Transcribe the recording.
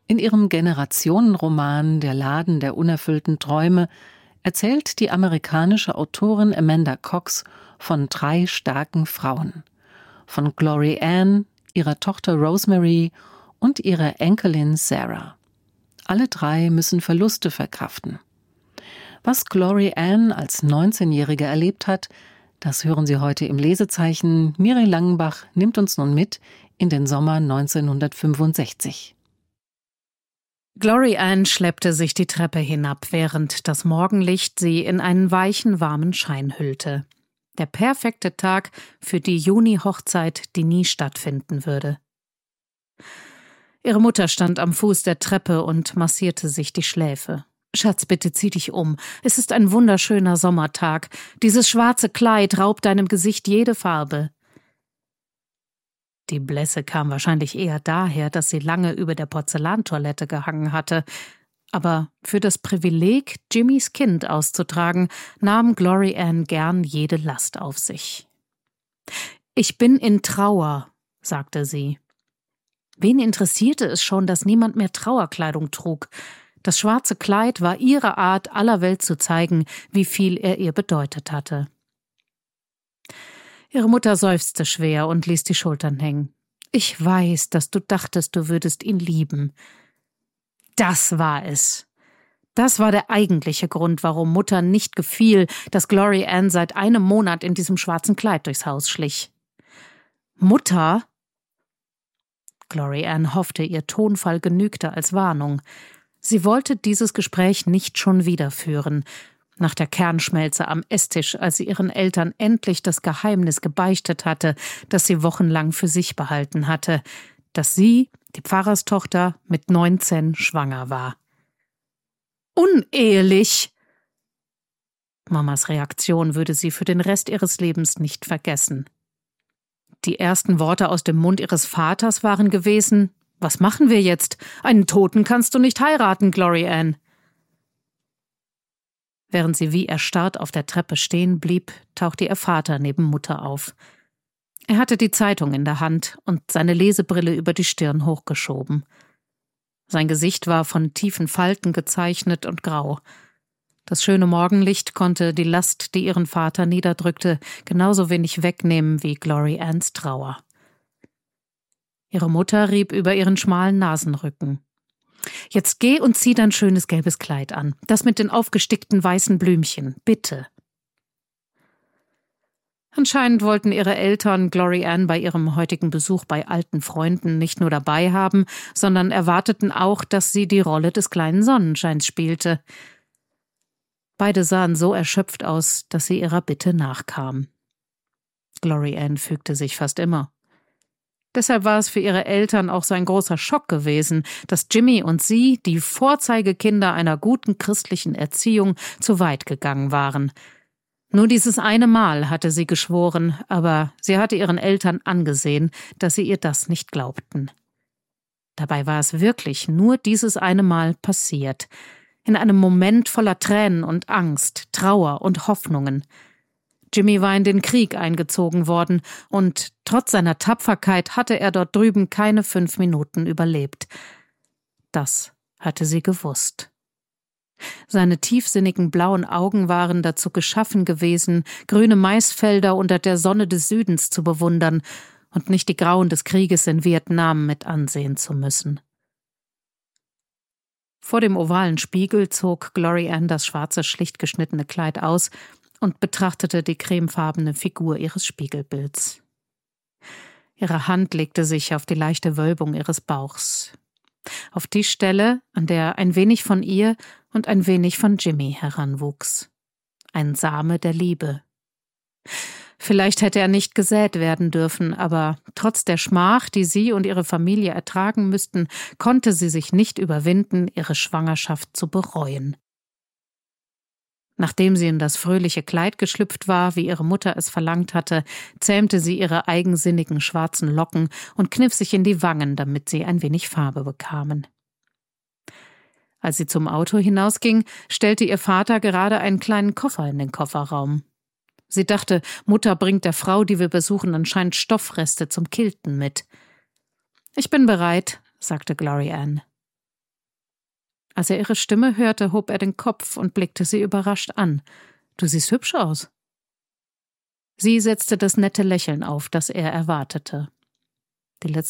In ihrem Generationenroman »Der Laden der unerfüllten Träume« erzählt die amerikanische Autorin Amanda Cox von 3 starken Frauen. Von Glory Ann, ihrer Tochter Rosemary und ihrer Enkelin Sarah. Alle 3 müssen Verluste verkraften. Was Glory Ann als 19-Jährige erlebt hat, das hören Sie heute im Lesezeichen. Miri Langenbach nimmt uns nun mit in den Sommer 1965. Glory Ann schleppte sich die Treppe hinab, während das Morgenlicht sie in einen weichen, warmen Schein hüllte. Der perfekte Tag für die Juni-Hochzeit, die nie stattfinden würde. Ihre Mutter stand am Fuß der Treppe und massierte sich die Schläfe. »Schatz, bitte zieh dich um. Es ist ein wunderschöner Sommertag. Dieses schwarze Kleid raubt deinem Gesicht jede Farbe.« Die Blässe kam wahrscheinlich eher daher, dass sie lange über der Porzellantoilette gehangen hatte. Aber für das Privileg, Jimmys Kind auszutragen, nahm Glory Ann gern jede Last auf sich. »Ich bin in Trauer«, sagte sie. Wen interessierte es schon, dass niemand mehr Trauerkleidung trug? Das schwarze Kleid war ihre Art, aller Welt zu zeigen, wie viel er ihr bedeutet hatte. Ihre Mutter seufzte schwer und ließ die Schultern hängen. »Ich weiß, dass du dachtest, du würdest ihn lieben.« Das war es. Das war der eigentliche Grund, warum Mutter nicht gefiel, dass Glory Ann seit einem Monat in diesem schwarzen Kleid durchs Haus schlich. »Mutter?« Glory Ann hoffte, ihr Tonfall genügte als Warnung. Sie wollte dieses Gespräch nicht schon wieder führen. Nach der Kernschmelze am Esstisch, als sie ihren Eltern endlich das Geheimnis gebeichtet hatte, das sie wochenlang für sich behalten hatte, dass sie, die Pfarrerstochter, mit 19 schwanger war. »Unehelich!« Mamas Reaktion würde sie für den Rest ihres Lebens nicht vergessen. Die ersten Worte aus dem Mund ihres Vaters waren gewesen: »Was machen wir jetzt? Einen Toten kannst du nicht heiraten, Glory Ann.« Während sie wie erstarrt auf der Treppe stehen blieb, tauchte ihr Vater neben Mutter auf. Er hatte die Zeitung in der Hand und seine Lesebrille über die Stirn hochgeschoben. Sein Gesicht war von tiefen Falten gezeichnet und grau. Das schöne Morgenlicht konnte die Last, die ihren Vater niederdrückte, genauso wenig wegnehmen wie Glory Anns Trauer. Ihre Mutter rieb über ihren schmalen Nasenrücken. »Jetzt geh und zieh dein schönes gelbes Kleid an. Das mit den aufgestickten weißen Blümchen. Bitte.« Anscheinend wollten ihre Eltern Glory Ann bei ihrem heutigen Besuch bei alten Freunden nicht nur dabei haben, sondern erwarteten auch, dass sie die Rolle des kleinen Sonnenscheins spielte. Beide sahen so erschöpft aus, dass sie ihrer Bitte nachkam. Glory Ann fügte sich fast immer. Deshalb war es für ihre Eltern auch so ein großer Schock gewesen, dass Jimmy und sie, die Vorzeigekinder einer guten christlichen Erziehung, zu weit gegangen waren. Nur dieses eine Mal hatte sie geschworen, aber sie hatte ihren Eltern angesehen, dass sie ihr das nicht glaubten. Dabei war es wirklich nur dieses eine Mal passiert, in einem Moment voller Tränen und Angst, Trauer und Hoffnungen. Jimmy war in den Krieg eingezogen worden und trotz seiner Tapferkeit hatte er dort drüben keine 5 Minuten überlebt. Das hatte sie gewusst. Seine tiefsinnigen blauen Augen waren dazu geschaffen gewesen, grüne Maisfelder unter der Sonne des Südens zu bewundern und nicht die Grauen des Krieges in Vietnam mit ansehen zu müssen. Vor dem ovalen Spiegel zog Glory Ann das schwarze, schlicht geschnittene Kleid aus und betrachtete die cremefarbene Figur ihres Spiegelbilds. Ihre Hand legte sich auf die leichte Wölbung ihres Bauchs. Auf die Stelle, an der ein wenig von ihr und ein wenig von Jimmy heranwuchs. Ein Same der Liebe. Vielleicht hätte er nicht gesät werden dürfen, aber trotz der Schmach, die sie und ihre Familie ertragen müssten, konnte sie sich nicht überwinden, ihre Schwangerschaft zu bereuen. Nachdem sie in das fröhliche Kleid geschlüpft war, wie ihre Mutter es verlangt hatte, zähmte sie ihre eigensinnigen schwarzen Locken und kniff sich in die Wangen, damit sie ein wenig Farbe bekamen. Als sie zum Auto hinausging, stellte ihr Vater gerade einen kleinen Koffer in den Kofferraum. Sie dachte, Mutter bringt der Frau, die wir besuchen, anscheinend Stoffreste zum Kilten mit. »Ich bin bereit«, sagte Glory Ann. Als er ihre Stimme hörte, hob er den Kopf und blickte sie überrascht an. »Du siehst hübsch aus.« Sie setzte das nette Lächeln auf, das er erwartete. Die letzte